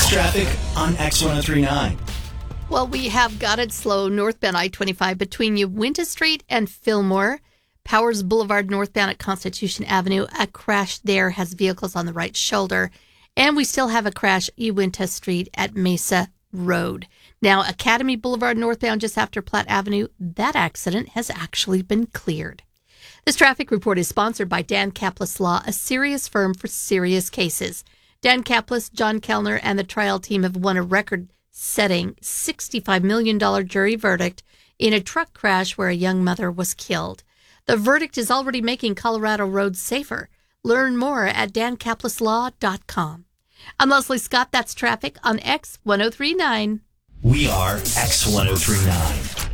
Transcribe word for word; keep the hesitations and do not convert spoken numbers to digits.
Next traffic on X ten thirty-nine. Well, we have got it slow northbound I twenty-five between Uinta Street and Fillmore. Powers Boulevard northbound at Constitution Avenue. A crash there has vehicles on the right shoulder. And we still have a crash Uinta Street at Mesa Road. Now, Academy Boulevard northbound just after Platte Avenue, that accident has actually been cleared. This traffic report is sponsored by Dan Kaplis Law, a serious firm for serious cases. Dan Kaplis, John Kellner, and the trial team have won a record-setting sixty-five million dollars jury verdict in a truck crash where a young mother was killed. The verdict is already making Colorado roads safer. Learn more at dan kaplis law dot com. I'm Leslie Scott. That's traffic on X ten thirty-nine. We are X ten thirty-nine.